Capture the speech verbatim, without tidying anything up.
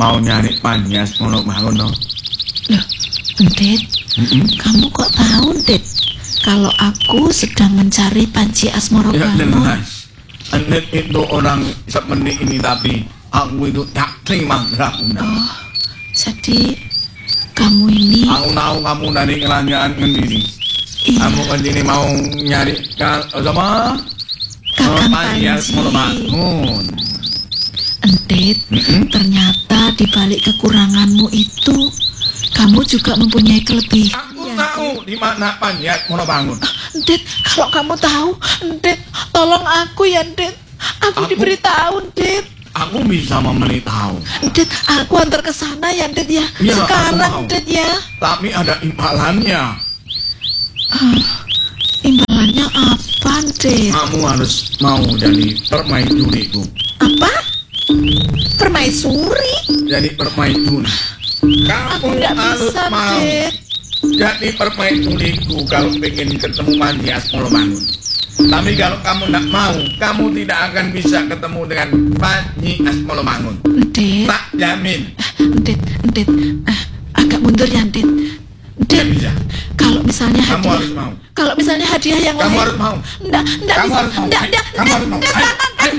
mau nyari Panji Asmoro Bangun no. Loh, Ndit, mm-mm. Kamu kok tahu, Ndit, kalau aku sedang mencari Panji Asmoro Ya Bangun? jelas, Ndit itu orang seperti ini, tapi aku itu tak terima Raguna. Oh, jadi kamu ini... Aku tahu kamu dari kerajaan sendiri. Iya. Kamu sendiri mau nyari kal sama Kakang Panji Asmoro Bangun. Ndit, mm-hmm. Ternyata di balik kekuranganmu itu kamu juga mempunyai kelebihan. Aku ya, tahu di mana Panji Asmoro Bangun. Ndit, kalau kamu tahu, Ndit, tolong aku ya, Ndit. Aku, aku diberitahu, Ndit. Aku bisa memberitahu. Ndit, aku antar ke sana ya, Ndit ya. Ya sekarang, Ndit ya. Tapi ada imbalannya. Uh, imbalannya apa, Ndit? Kamu harus mau jadi permaisuriku. Apa? Permaisuri? Jadi permaisuri. Kamu harus bisa, mau Ndit. jadi permaisuriku kalau pengen ketemu Panji Asmoro Bangun. Tapi kalau kamu tidak mau, kamu tidak akan bisa ketemu dengan Panji Asmoro Bangun. Ndit. Tak jamin. Ndit, Ndit, uh, agak mundur ya, Ndit. Ndit, bisa. Kalau misalnya kamu hadiah, harus mau. Kalau misalnya hadiah yang kamu lain, harus mau. Nggak, nggak kamu bisa. harus mau. Nggak, nggak, kamu harus mau. nggak, Ayo, nggak, ayo.